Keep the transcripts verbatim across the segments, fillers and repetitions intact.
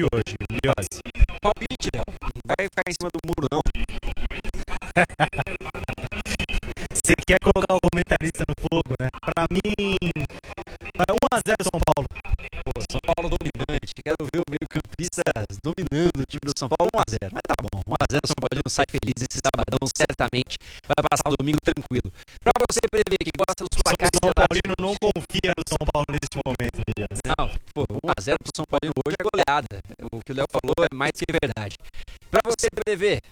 de hoje, Liose? Palpite, Léo. Vai ficar em cima do muro, não. Você quer colocar o comentarista no fogo, né? Pra mim, vai um a zero São Paulo. Pô, São Paulo dominante. Quero ver o meio-campistas dominando o time do São Paulo. um a zero. Mas tá bom. um a zero São Paulo sai feliz esse sabadão. Certamente vai passar o domingo tranquilo. Pra você prever que gosta dos placares... O São Paulino não confia no São Paulo nesse momento, Elias. Não, pô, um a zero pro São Paulo hoje é goleada. O que o Léo falou é mais que verdade. Pra você prever...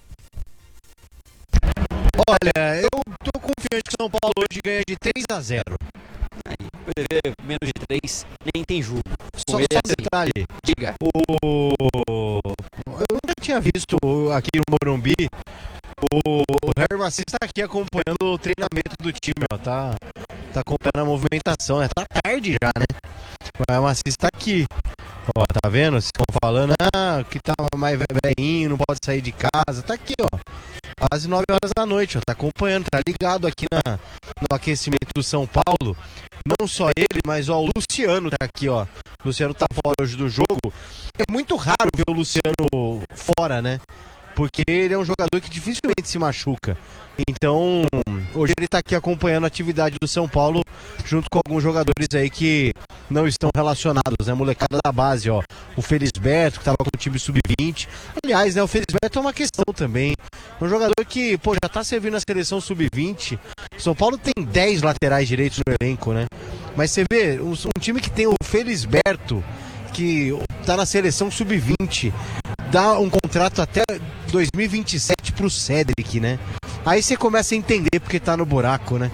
Olha, eu tô confiante que o São Paulo hoje ganha de três a zero. Aí, prever menos de três, nem tem jogo. Só, só um assim, detalhe. Diga. O... Eu nunca tinha visto aqui no Morumbi o Harry Macis tá aqui acompanhando o treinamento do time, ó. Tá, tá acompanhando a movimentação, né? Tá tarde já, né? O Harry Macis tá aqui. Ó, tá vendo? Vocês estão falando ah, que tá mais velhinho, não pode sair de casa. Tá aqui, ó. Quase nove horas da noite, ó. Tá acompanhando, tá ligado aqui na, no aquecimento do São Paulo. Não só ele, mas ó, o Luciano tá aqui, ó. O Luciano tá fora hoje do jogo. É muito raro ver o Luciano fora, né? Porque ele é um jogador que dificilmente se machuca. Então, hoje ele tá aqui acompanhando a atividade do São Paulo junto com alguns jogadores aí que não estão relacionados, né? Molecada da base, ó. O Felisberto, que tava com o time sub vinte. Aliás, né? O Felisberto é uma questão também. É um jogador que, pô, já tá servindo na seleção sub vinte. São Paulo tem dez laterais direitos no elenco, né? Mas você vê, um, um time que tem o Felisberto, que tá na seleção sub vinte, dá um contrato até dois mil e vinte e sete pro Cédric, né? Aí você começa a entender porque tá no buraco, né?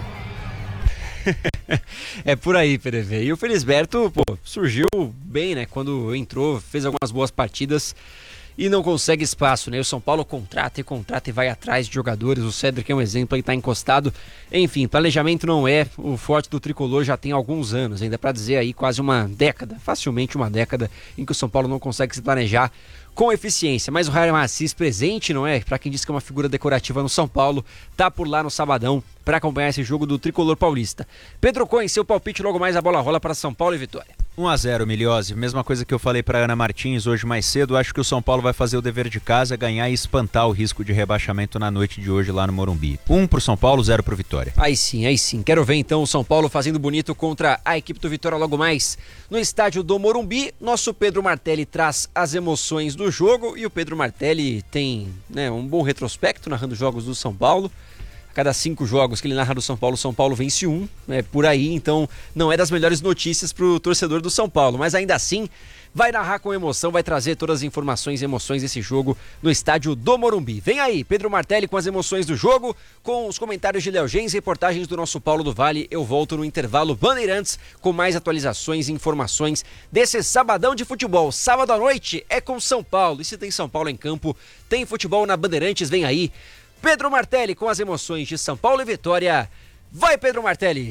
É por aí, Perevê. E o Felisberto, pô, surgiu bem, né? Quando entrou, fez algumas boas partidas e não consegue espaço, né? O São Paulo contrata e contrata e vai atrás de jogadores. O Cédric é um exemplo, aí tá encostado. Enfim, planejamento não é o forte do tricolor já tem alguns anos, ainda pra dizer aí quase uma década, facilmente uma década, em que o São Paulo não consegue se planejar com eficiência, mas o Harry Macis presente, não é? Pra quem diz que é uma figura decorativa no São Paulo, tá por lá no sabadão pra acompanhar esse jogo do tricolor paulista. Pedro Cohen, seu palpite, logo mais a bola rola para São Paulo e Vitória. um a zero, Miliose. Mesma coisa que eu falei para Ana Martins hoje mais cedo. Acho que o São Paulo vai fazer o dever de casa, ganhar e espantar o risco de rebaixamento na noite de hoje lá no Morumbi. um pro São Paulo, zero pro Vitória. Aí sim, aí sim. Quero ver então o São Paulo fazendo bonito contra a equipe do Vitória logo mais no estádio do Morumbi. Nosso Pedro Martelli traz as emoções do jogo e o Pedro Martelli tem, né, um bom retrospecto narrando jogos do São Paulo. A cada cinco jogos que ele narra do São Paulo, o São Paulo vence um, né, por aí, então não é das melhores notícias pro torcedor do São Paulo, mas ainda assim vai narrar com emoção, vai trazer todas as informações e emoções desse jogo no estádio do Morumbi. Vem aí, Pedro Martelli com as emoções do jogo, com os comentários de Léo Gens, reportagens do nosso Paulo do Vale. Eu volto no intervalo Bandeirantes com mais atualizações e informações desse sabadão de futebol. Sábado à noite é com São Paulo, e se tem São Paulo em campo, tem futebol na Bandeirantes. Vem aí Pedro Martelli com as emoções de São Paulo e Vitória. Vai, Pedro Martelli!